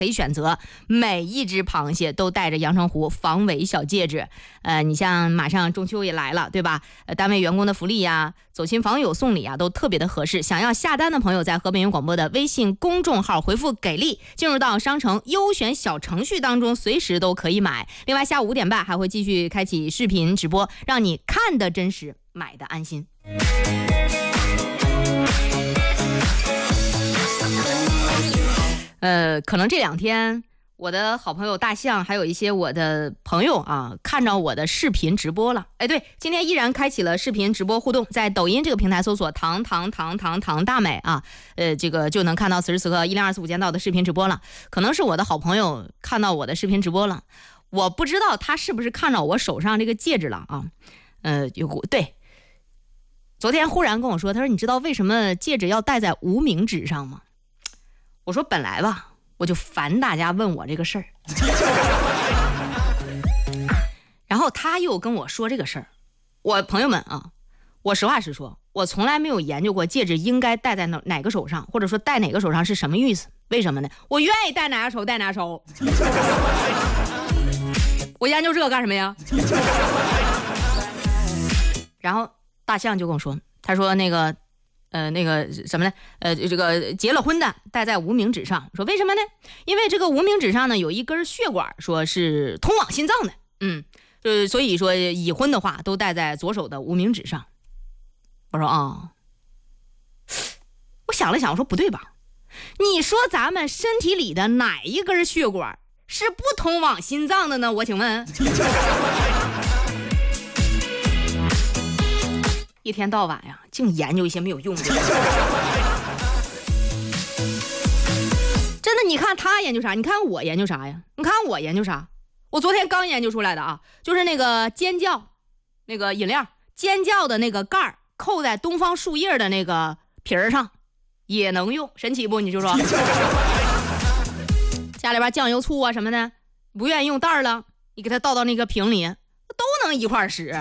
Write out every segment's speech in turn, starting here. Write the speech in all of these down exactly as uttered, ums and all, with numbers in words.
可以选择每一只螃蟹都带着阳澄湖防伪小戒指。呃，你像马上中秋也来了，对吧？呃，单位员工的福利呀、走亲访友送礼啊，都特别的合适。想要下单的朋友，在河北云广播的微信公众号回复给力，进入到商城优选小程序当中，随时都可以买。另外，下午五点半还会继续开启视频直播，让你看得真实，买得安心。呃，可能这两天我的好朋友大象，还有一些我的朋友啊，看着我的视频直播了。哎，对，今天依然开启了视频直播互动，在抖音这个平台搜索糖糖糖糖糖大美啊，呃，这个就能看到此时此刻一零二四五间道的视频直播了。可能是我的好朋友看到我的视频直播了，我不知道他是不是看到我手上这个戒指了啊？呃，有对，昨天忽然跟我说，他说你知道为什么戒指要戴在无名指上吗？我说本来吧，我就烦大家问我这个事儿，然后他又跟我说这个事儿。我朋友们啊，我实话实说，我从来没有研究过戒指应该戴在哪哪个手上，或者说戴哪个手上是什么意思？为什么呢？我愿意戴哪个手戴哪个手。我研究这个干什么呀？然后大象就跟我说，他说那个。呃，那个什么呢？呃，这个结了婚的戴在无名指上，说为什么呢？因为这个无名指上呢有一根血管，说是通往心脏的，嗯，呃，所以说已婚的话都戴在左手的无名指上。我说啊、哦，我想了想，我说不对吧？你说咱们身体里的哪一根血管是不通往心脏的呢？我请问。一天到晚呀，净研究一些没有用的。真的，你看他研究啥？你看我研究啥呀？你看我研究啥？我昨天刚研究出来的啊，就是那个尖叫，那个饮料尖叫的那个盖儿扣在东方树叶的那个皮儿上，也能用，神奇不？你就说，家里边酱油醋啊什么的，不愿意用袋儿了，你给它倒到那个瓶里，都能一块使。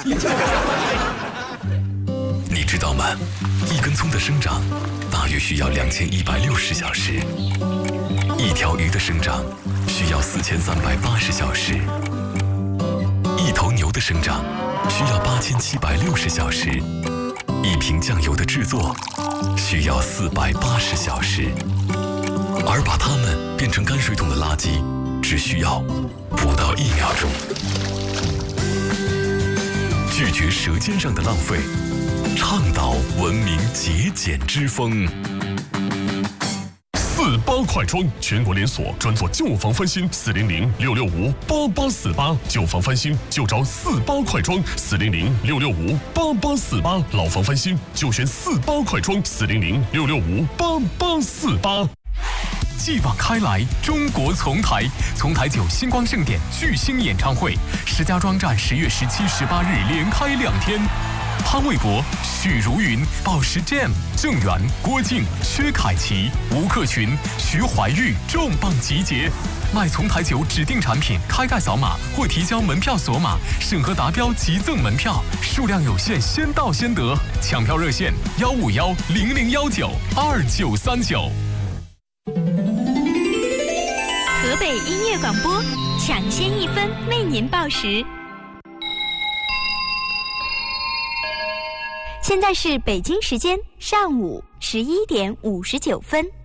你知道吗？一根葱的生长大约需要两千一百六十小时，一条鱼的生长需要四千三百八十小时，一头牛的生长需要八千七百六十小时，一瓶酱油的制作需要四百八十小时，而把它们变成泔水桶的垃圾只需要不到一秒钟。拒绝舌尖上的浪费，倡导文明节俭之风。 四八快装全国连锁，专做旧房翻新，四零零六六五八八四八，旧房翻新就找四八快装，四零零六六五八八四八，老房翻新就选四八快装，四零零六六五八八四八。 继往开来，中国丛台，丛台酒星光盛典巨星演唱会，石家庄站十月十七、十八日连开两天。潘玮柏、许茹芸、宝石 Jam、郑源、郭靖、薛凯琪、吴克群、徐怀钰重磅集结。买丛台酒指定产品，开盖扫码或提交门票锁码，审核达标即赠门票，数量有限，先到先得。抢票热线：幺五幺零零幺九二九三九。 河北音乐广播，抢先一分为您报时。现在是北京时间上午十一点五十九分。